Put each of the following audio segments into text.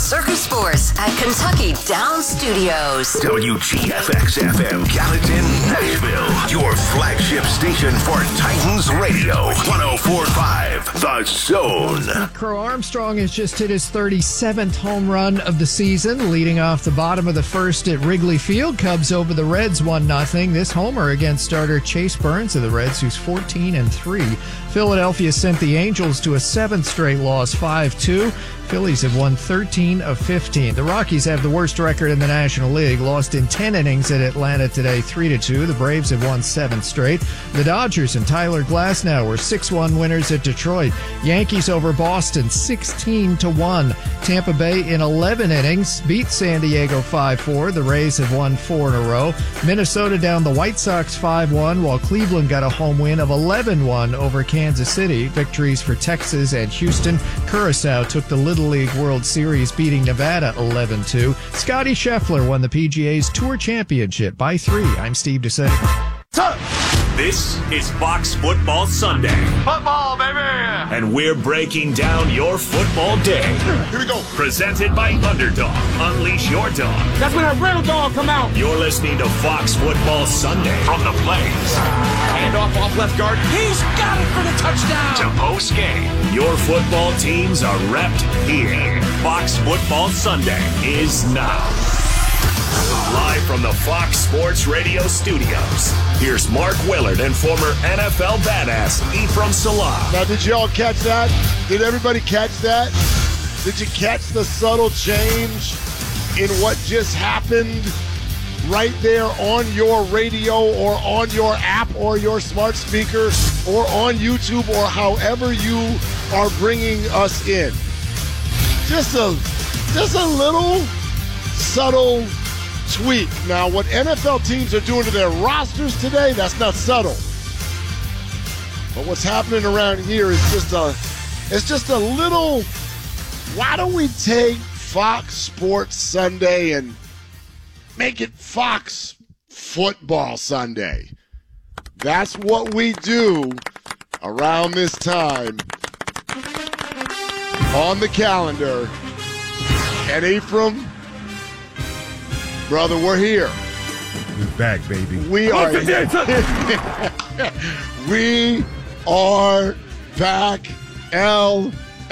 Circus Sports at Kentucky Downs Studios. WGFX-FM, Gallatin, Nashville. Your flagship station for Titans Radio. 104.5, The Zone. Crow Armstrong has just hit his 37th home run of the season, leading off the bottom of the first at Wrigley Field. Cubs over the Reds 1-0. This homer against starter Chase Burns of the Reds, who's 14-3. Philadelphia sent the Angels to a 7th straight loss, 5-2. Phillies have won 13 of 15. The Rockies have the worst record in the National League, lost in 10 innings at Atlanta today, 3-2. The Braves have won 7 straight. The Dodgers and Tyler Glasnow were 6-1 winners at Detroit. Yankees over Boston, 16-1. Tampa Bay in 11 innings beat San Diego 5-4. The Rays have won 4 in a row. Minnesota down the White Sox 5-1, while Cleveland got a home win of 11-1 over Kansas City. Victories for Texas and Houston. Curaçao took the Little League World Series, beating Nevada 11-2. Scotty Scheffler won the PGA's Tour Championship by 3. I'm Steve DeSantis. This is Fox Football Sunday. Football, baby! And we're breaking down your football day. Here we go. Presented by Underdog. Unleash your dog. That's when a real dog come out. You're listening to Fox Football Sunday. From the Blaze. Hand off left guard. He's got it for the touchdown. To post game. Your football teams are repped here. Fox Football Sunday is now. Live from the Fox Sports Radio studios, here's Mark Willard and former NFL badass Ephraim Salaam. Now, did you all catch that? Did everybody catch that? Did you catch the subtle change in what just happened right there on your radio or on your app or your smart speaker or on YouTube or however you are bringing us in? Just a little subtle tweak. Now, what NFL teams are doing to their rosters today, that's not subtle. But what's happening around here is just a little, why don't we take Fox Sports Sunday and make it Fox Football Sunday? That's what we do around this time on the calendar. And Ephraim, brother, we're here. We're back, baby. We are We are back. LFG.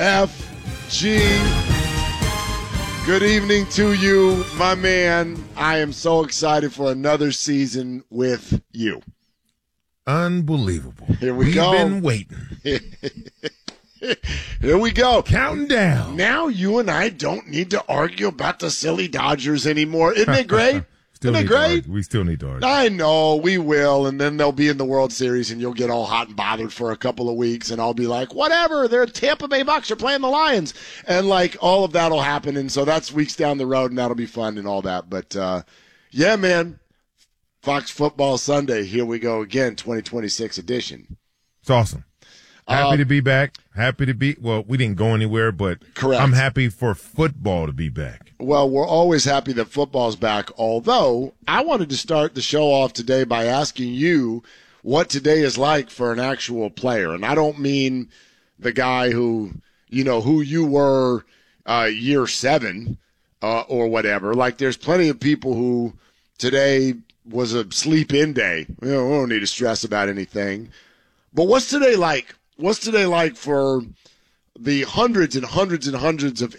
Good evening to you, my man. I am so excited for another season with you. Unbelievable. Here we go. We've been waiting. Here we go. Counting down. Now you and I don't need to argue about the silly Dodgers anymore. Isn't it great? Isn't it great? We still need to argue. I know, we will, and then they'll be in the World Series, and you'll get all hot and bothered for a couple of weeks, and I'll be like, whatever, they're Tampa Bay Bucks, they're playing the Lions. And, like, all of that will happen, and so that's weeks down the road, and that'll be fun and all that. But, yeah, man, Fox Football Sunday, here we go again, 2026 edition. It's awesome. Happy to be back. Happy to be – well, we didn't go anywhere, but correct. I'm happy for football to be back. Well, we're always happy that football's back, although I wanted to start the show off today by asking you what today is like for an actual player. And I don't mean the guy who you were year 7 or whatever. Like, there's plenty of people who today was a sleep-in day. We don't need to stress about anything. But what's today like? What's today like for the hundreds and hundreds and hundreds of